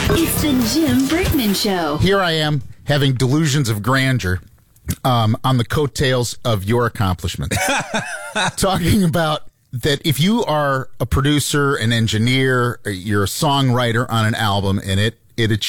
It's the Jim Brickman Show. Here I am having delusions of grandeur on the coattails of your accomplishment. Talking about that if you are a producer, an engineer, you're a songwriter on an album and it